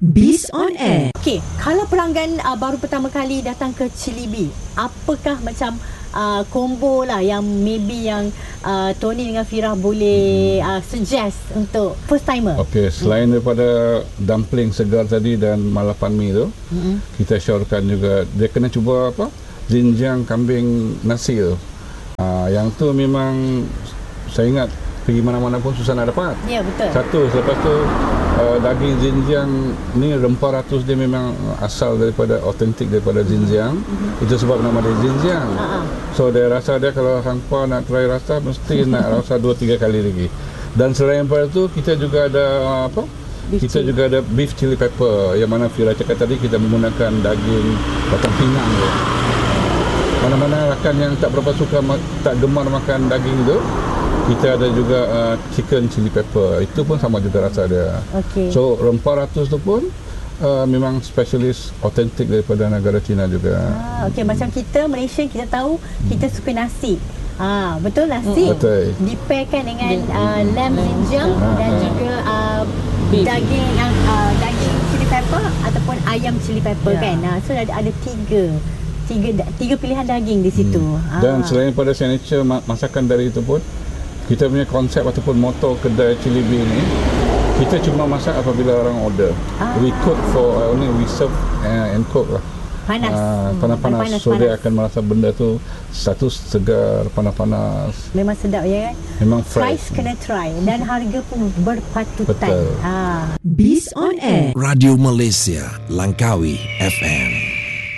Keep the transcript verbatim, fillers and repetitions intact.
Beast on Air. Okey, kalau pelanggan uh, baru pertama kali datang ke Chili Bee, apakah macam uh, combo lah yang maybe yang uh, Tony dengan Fira boleh uh, suggest untuk first timer? Okey, selain hmm. daripada dumpling segar tadi dan malapan mi tu, hmm. kita syorkan juga dia kena cuba apa? Jinjang kambing nasi tu. Uh, yang tu memang saya ingat pergi mana-mana pun susah nak dapat. Ya, betul. Satu, selepas tu uh, daging Xinjiang ni rempah ratus dia memang asal daripada autentik daripada Xinjiang. Mm-hmm. Itu sebab nama dia Xinjiang. Uh-huh. So dia rasa dia kalau hangpa nak try rasa mesti nak rasa dua tiga kali lagi. Dan selain daripada tu kita juga ada apa? Beef kita chili. juga ada beef chili pepper yang mana Fira cakap tadi kita menggunakan daging batang pinang tu. Mana-mana rakan yang tak berapa suka tak gemar makan daging tu, kita ada juga uh, chicken chili pepper. Itu pun sama juga rasa dia. Okay. So rempah ratus tu pun uh, memang spesialis autentik daripada negara China juga. Ah, okey, macam kita Malaysia kita tahu hmm. kita suka nasi. Ah, betul nasi. Hmm. Betul. Dipairkan dengan uh, lamb Xinjiang ah, dan ah. juga uh, daging yang uh, daging chili pepper ataupun ayam chili pepper yeah. kan. Ah, so ada ada tiga tiga tiga pilihan daging di situ. Hmm. Ah. Dan selain pada signature masakan dari itu pun kita punya konsep ataupun moto kedai Chili Bee ni, kita cuma masak apabila orang order. Ah. We cook for uh, only we serve uh, and cook lah. Panas. Uh, panas-panas. Panas, so panas. Dia akan merasa benda tu satu segar, panas-panas. Memang sedap ya kan? Memang fresh. Price kena try dan harga pun berpatutan. Betul. Ah. Beast on Air. Radio Malaysia, Langkawi F M.